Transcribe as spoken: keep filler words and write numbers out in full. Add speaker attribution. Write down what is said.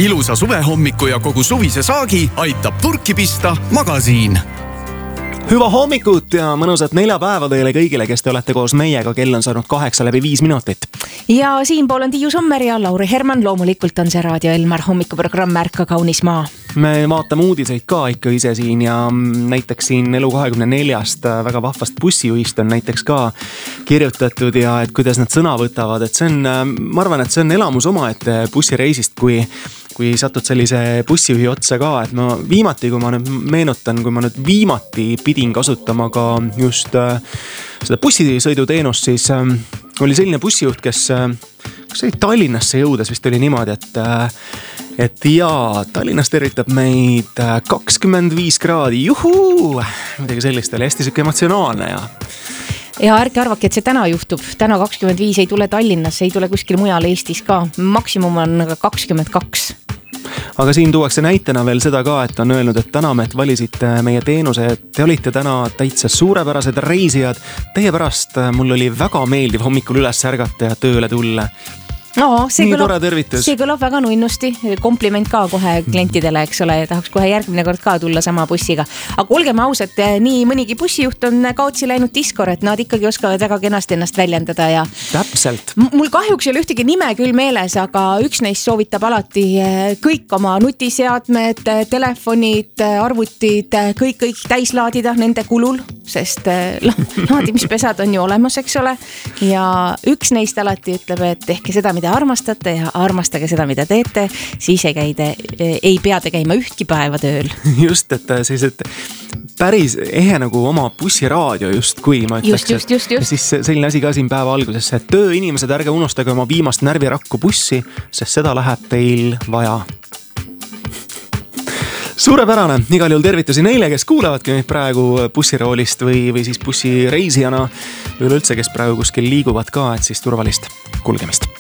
Speaker 1: ilusa suvehommiku ja kogu suvise saagi aitab purki pista Magasiin.
Speaker 2: Hüva hommikut ja mõnusat neljapäeva teile kõigile, kes te olete koos meiega. Kell on saanud kaheksa läbi viis minutit.
Speaker 3: Ja siinpool on Tiiu Sommer ja Lauri Herman. Loomulikult on see Raadio Elmar hommikuprogramm Märka kaunis maa.
Speaker 2: Me vaatame uudiseid ka ikka ise siin ja näiteks siin Elu kahekümne neljast väga vahvast bussijuhist on näiteks ka kirjutatud ja et kuidas nad sõna võtavad. Et see on, ma arvan, et see on elamus omaette bussireisist, kui kui satud sellise bussijuhi otsa ka, et ma viimati, kui ma nüüd meenutan, kui ma nüüd viimati pidin kasutama ka just äh, seda bussisõiduteenust, siis äh, oli selline bussijuht, kes, äh, kes oli Tallinnasse jõudes, vist oli niimoodi, et äh, et jaa, Tallinnas tervitab meid kakskümmend viis kraadi, juhuu, midagi sellist oli hästi süke emotsionaalne ja
Speaker 3: Ja ärge arvake, et see täna juhtub. Täna kakskümmend viis ei tule Tallinnasse, ei tule kuskil mujal Eestis ka. Maksimum on kakskümmend kaks.
Speaker 2: Aga siin tuuakse näitena veel seda ka, et on öelnud, et täname, et valisite meie teenuse. Te olite täna täitsa suurepärased reisijad. Teie pärast mul oli väga meeldiv hommikul üles ärgata ja tööle tulla.
Speaker 3: No, see
Speaker 2: nii
Speaker 3: kõlab,
Speaker 2: tore tervitus.
Speaker 3: See kõlab väga nunnusti. Kompliment ka kohe klientidele, eks ole. Tahaks kohe järgmine kord ka tulla sama bussiga. Aga olgem ausad, nii mõnigi bussijuht on kaotsi läinud Diskor, et nad ikkagi oskavad väga kenasti ennast väljendada. Ja
Speaker 2: täpselt.
Speaker 3: Mul kahjuks ei ole ühtegi nime küll meeles, aga üks neist soovitab alati kõik oma nutiseadmed, telefonid, arvutid, kõik, kõik täis laadida nende kulul, sest laadimispesad on ju olemas, eks ole. Ja üks neist alati ütleb, et tehke seda, mida armastate ja armastage seda, mida teete, siis ei, käide, ei pea te käima ühtki päeva tööl.
Speaker 2: Just, et sellised päris ehe nagu oma bussiraadio just kui ma ütleks.
Speaker 3: Just, just, just, just.
Speaker 2: Siis selline asi ka siin päeva alguses, et tööinimesed, ärge unustage oma viimast närvirakku bussi, sest seda läheb teil vaja. Suurepärane, igal juhul tervitusi neile, kes kuulavadki meid praegu bussiroolist või, või siis bussireisijana või üleüldse, kes praegu kuskil liiguvad ka, et siis turvalist kulgemist.